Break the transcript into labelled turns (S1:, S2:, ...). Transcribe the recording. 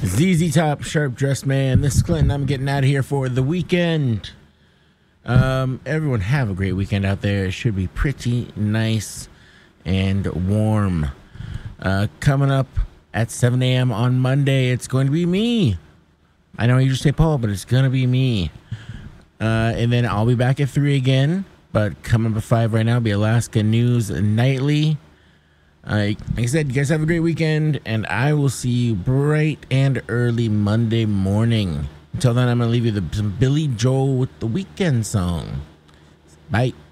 S1: ZZ Top, Sharp Dressed Man. This is Clinton. I'm getting out of here for the weekend. Everyone have a great weekend out there. It should be pretty nice and warm. Coming up at 7 a.m. on Monday, it's going to be me. I know you just say Paul, but it's going to be me. And then I'll be back at 3 again. But coming up at 5 right now will be Alaska News Nightly. Like I said, you guys have a great weekend, and I will see you bright and early Monday morning. Until then, I'm going to leave you some Billy Joel with the Weekend song. Bye.